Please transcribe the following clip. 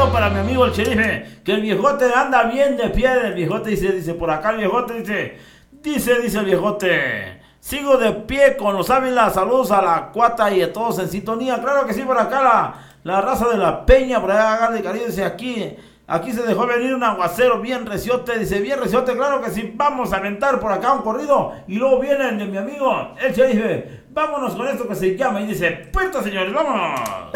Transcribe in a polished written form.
corrido para mi amigo el sheriff, que el viejote anda bien de pie. El viejote dice por acá el viejote dice el viejote. Sigo de pie con los Ávila, saludos a la Cuata y a todos en sintonía. Claro que sí, por acá la raza de la Peña, por allá Agarre Caribe, dice aquí se dejó venir un aguacero bien reciote, dice bien reciote, claro que sí, vamos a aventar por acá un corrido y luego vienen de mi amigo el sheriff. Vámonos con esto que se llama y dice, puerto señores, vámonos.